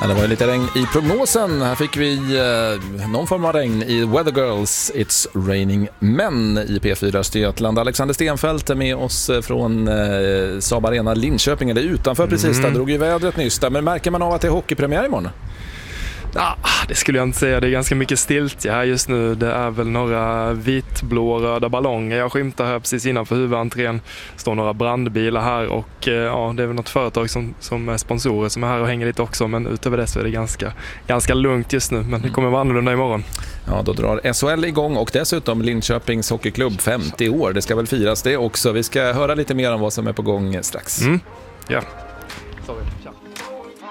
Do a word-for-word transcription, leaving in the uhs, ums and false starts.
Ja, det var lite regn i prognosen. Här fick vi eh, någon form av regn i Weather Girls It's Raining Men i P fyra Östergötland. Alexander Stenfeldt är med oss från eh, Saab Arena Linköping, eller utanför precis. Mm. Där drog ju vädret nyss där. Men märker man av att det är hockeypremiär imorgon? Ja, det skulle jag inte säga. Det är ganska mycket stilt här just nu. Det är väl några vitblå röda ballonger. Jag skymtar här precis innanför huvudentrén. Står några brandbilar här och ja, det är väl något företag som, som är sponsorer som är här och hänger lite också. Men utöver det så är det ganska, ganska lugnt just nu. Men det kommer vara annorlunda imorgon. Ja, då drar S H L igång och dessutom Linköpings hockeyklubb femtio år. Det ska väl firas det också. Vi ska höra lite mer om vad som är på gång strax. Mm. Ja. Sorry. Tja.